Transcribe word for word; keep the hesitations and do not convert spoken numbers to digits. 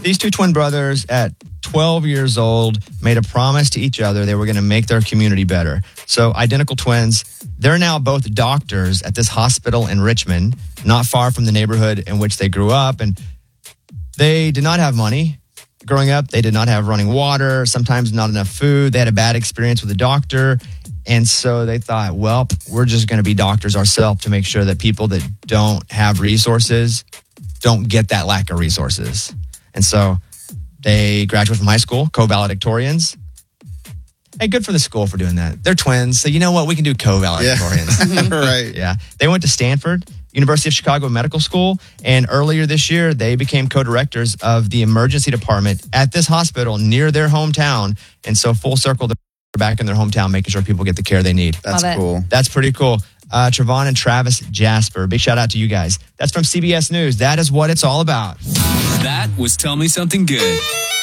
These two twin brothers at twelve years old made a promise to each other they were going to make their community better. So identical twins, they're now both doctors at this hospital in Richmond, not far from the neighborhood in which they grew up. And they did not have money. Growing up, they did not have running water, sometimes not enough food. They had a bad experience with a doctor. And so they thought, well, we're just going to be doctors ourselves to make sure that people that don't have resources don't get that lack of resources. And so they graduated from high school, co-valedictorians. Hey, good for the school for doing that. They're twins, so you know what? We can do co-valedictorians. Yeah. Right. Yeah. They went to Stanford, University of Chicago Medical School, and earlier this year, they became co-directors of the emergency department at this hospital near their hometown. And so full circle, they're back in their hometown, making sure people get the care they need. That's cool. That's pretty cool. Uh, Trevon and Travis Jasper, big shout out to you guys. That's from C B S News. That is what it's all about. That was Tell Me Something Good.